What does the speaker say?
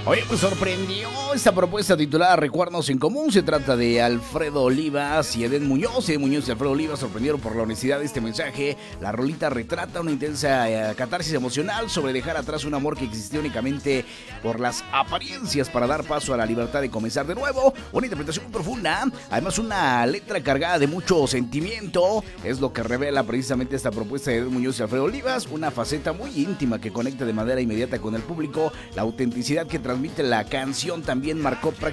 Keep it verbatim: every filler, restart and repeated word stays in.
Oye, pues sorprendió esta propuesta titulada Recuerdos en Común. Se trata de Alfredo Olivas y Edén Muñoz. Edén Muñoz y Alfredo Olivas sorprendieron por la honestidad de este mensaje. La rolita retrata una intensa eh, catarsis emocional sobre dejar atrás un amor que existía únicamente por las apariencias para dar paso a la libertad de comenzar de nuevo. Una interpretación muy profunda, además una letra cargada de mucho sentimiento. Es lo que revela precisamente esta propuesta de Edén Muñoz y Alfredo Olivas. Una faceta muy íntima que conecta de manera inmediata con el público. La autenticidad que transmite la canción también marcó prácticamente